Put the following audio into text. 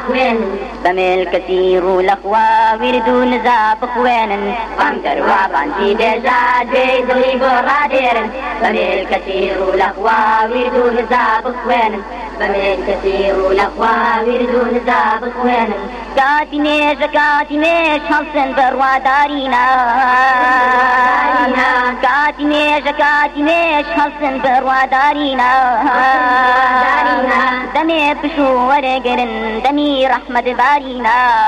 بخوێن بەمێل کەسیر و لەخوا ورد و نزا بخوێنن بەم دەروا بانجی دێژا دوێی دڵی بۆ ڕادێرن بەمێل کەسیر و لەخوا ورد و نزا بخوێنن بەمێل کەسیر و لەخوا ورد و نزا بخوێنن کاتی نێژ هەڵسن بەڕوادارینا کاتی نێژ هەڵسن بەڕوادارینا دەمێ پشو وەرەگرن دەمی ڕەحمەت بارینا